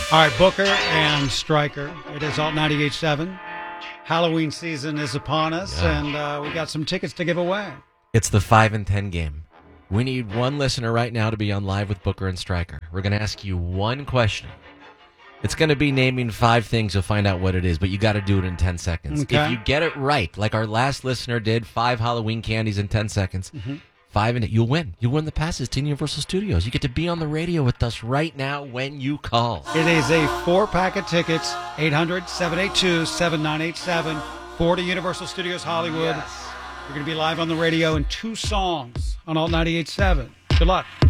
All right, Booker and Stryker. It is Alt 98.7. Halloween season is upon us, and we got some tickets to give away. It's the 5 and 10 game. We need one listener right now to be on Live with Booker and Stryker. We're going to ask you one question. It's going to be naming 5 things. You'll find out what it is, but you got to do it in 10 seconds. Okay. If you get it right, like our last listener did, 5 Halloween candies in 10 seconds, 5 and you'll win. You'll win the passes to Universal Studios. You get to be on the radio with us right now when you call. It is a 4-pack of tickets, 800-782-7987, 4 to Universal Studios Hollywood. You're going to be live on the radio in 2 songs on Alt 98.7. Good luck.